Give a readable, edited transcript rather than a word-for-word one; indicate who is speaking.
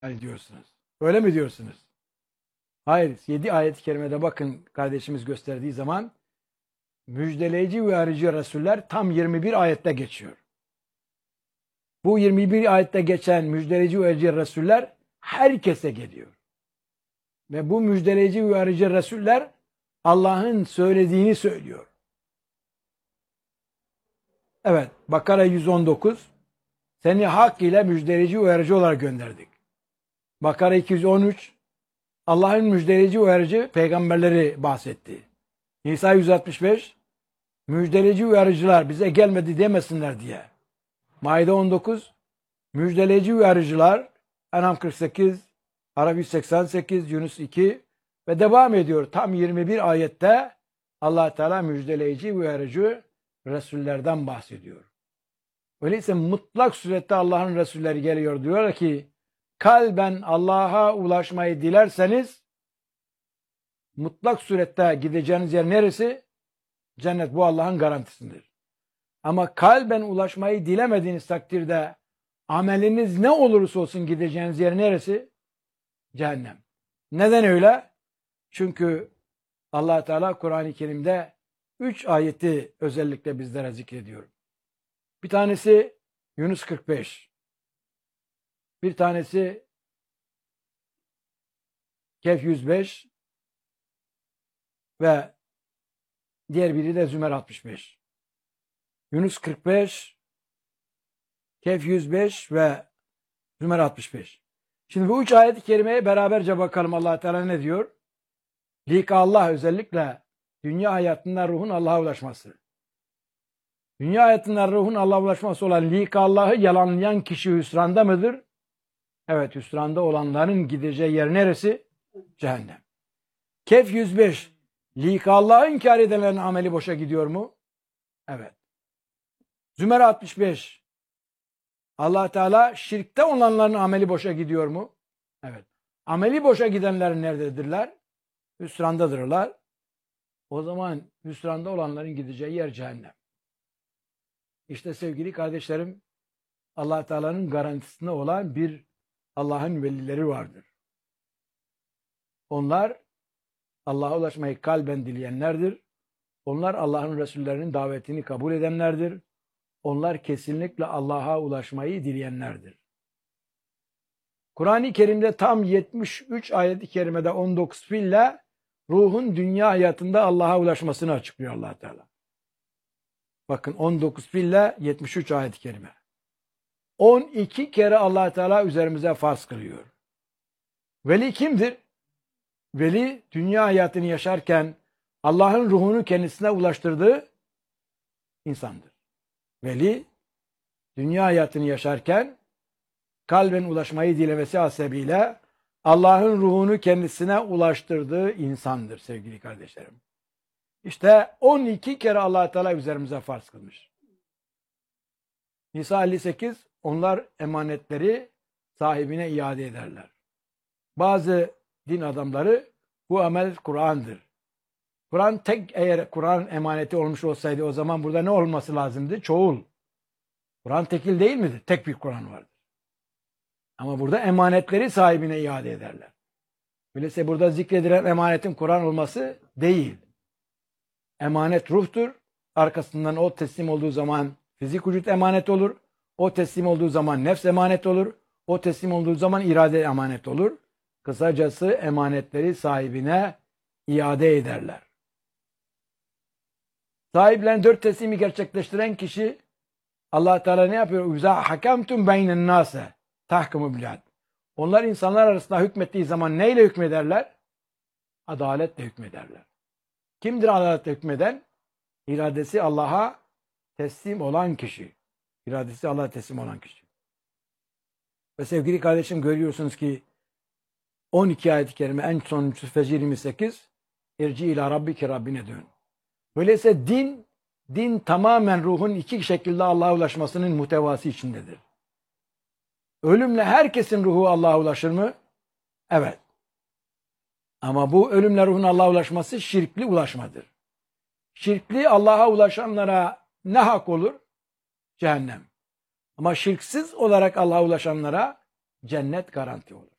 Speaker 1: diyorsunuz. Öyle mi diyorsunuz? Hayır. 7 ayet-i kerimede bakın kardeşimiz gösterdiği zaman müjdeleyici ve uyarıcı Resuller tam 21 ayette geçiyor. Bu 21 ayette geçen müjdeleyici ve uyarıcı Resuller herkese geliyor. Ve bu müjdeleyici ve uyarıcı Resuller Allah'ın söylediğini söylüyor. Evet, Bakara 119. Seni hak ile müjdeleyici uyarıcı olarak gönderdik. Bakara 213. Allah'ın müjdeleyici uyarıcı peygamberleri bahsetti. Nisa 165. Müjdeleyici uyarıcılar bize gelmedi demesinler diye. Maide 19. Müjdeleyici uyarıcılar En'am 48, Araf 188, Yunus 2 ve devam ediyor. Tam 21 ayette Allah Teala müjdeleyici uyarıcı Resullerden bahsediyor. Öyleyse mutlak surette Allah'ın Resulleri geliyor. Diyorlar ki kalben Allah'a ulaşmayı dilerseniz mutlak surette gideceğiniz yer neresi? Cennet. Bu Allah'ın garantisindir. Ama kalben ulaşmayı dilemediğiniz takdirde ameliniz ne olursa olsun gideceğiniz yer neresi? Cehennem. Neden öyle? Çünkü Allah Teala Kur'an-ı Kerim'de 3 ayeti özellikle bizlere zikrediyor. Bir tanesi Yunus 45. Bir tanesi Kehf 105 ve diğer biri de Zümer 65. Yunus 45, Kehf 105 ve Zümer 65. Şimdi bu 3 ayet-i kerimeye beraberce bakalım Allah Teala ne diyor? Lika Allah özellikle dünya hayatında ruhun Allah'a ulaşması. Dünya hayatında ruhun Allah'a ulaşması olan lika Allah'ı yalanlayan kişi hüsranda mıdır? Evet, hüsranda olanların gideceği yer neresi? Cehennem. Kehf 105. Lika Allah'ı inkar edenlerin ameli boşa gidiyor mu? Evet. Zümer 65. Allah Teala şirkte olanların ameli boşa gidiyor mu? Evet. Ameli boşa gidenler nerededirler? Hüsrandadırlar. O zaman hüsranda olanların gideceği yer cehennem. İşte sevgili kardeşlerim, Allah Teala'nın garantisinde olan bir Allah'ın velileri vardır. Onlar Allah'a ulaşmayı kalben dileyenlerdir. Onlar Allah'ın Resullerinin davetini kabul edenlerdir. Onlar kesinlikle Allah'a ulaşmayı dileyenlerdir. Kur'an-ı Kerim'de tam 73 ayet-i kerimede 19 fiille ruhun dünya hayatında Allah'a ulaşmasını açıklıyor Allah Teala. Bakın 19 fiille 73 ayet-i kerime. 12 kere Allah Teala üzerimize farz kılıyor. Veli kimdir? Veli dünya hayatını yaşarken Allah'ın ruhunu kendisine ulaştırdığı insandır. Veli dünya hayatını yaşarken kalben ulaşmayı dilemesi hasebiyle Allah'ın ruhunu kendisine ulaştırdığı insandır sevgili kardeşlerim. İşte 12 kere Allah Teala üzerimize farz kılmış. Nisa 58, onlar emanetleri sahibine iade ederler. Bazı din adamları bu amel Kur'an'dır. Kur'an tek, eğer Kur'an emaneti olmuş olsaydı o zaman burada ne olması lazımdı? Çoğul. Kur'an tekil değil midir? Tek bir Kur'an vardır. Ama burada emanetleri sahibine iade ederler. Öyleyse burada zikredilen emanetin Kur'an olması değil. Emanet ruhtur. Arkasından o teslim olduğu zaman fizik vücut emanet olur. O teslim olduğu zaman nefs emanet olur. O teslim olduğu zaman irade emanet olur. Kısacası emanetleri sahibine iade ederler. Sahiplerin 4 teslimi gerçekleştiren kişi Allah Teala ne yapıyor? "Uza hakemtum beynen nase tahkumu bil adl." Onlar insanlar arasında hükmettiği zaman neyle hükmederler? Adaletle hükmederler. Kimdir adaletle hükmeden? İradesi Allah'a teslim olan kişi. İradesi Allah'a teslim olan kişi. Ve sevgili kardeşim görüyorsunuz ki 12 ayet-i kerime en sonuncusu Fecr 28 "İrci ila rabbike" Rabbine dön. Öyleyse din tamamen ruhun iki şekilde Allah'a ulaşmasının muhtevası içindedir. Ölümle herkesin ruhu Allah'a ulaşır mı? Evet. Ama bu ölümle ruhun Allah'a ulaşması şirkli ulaşmadır. Şirkli Allah'a ulaşanlara ne hak olur? Cehennem. Ama şirksiz olarak Allah'a ulaşanlara cennet garanti olur.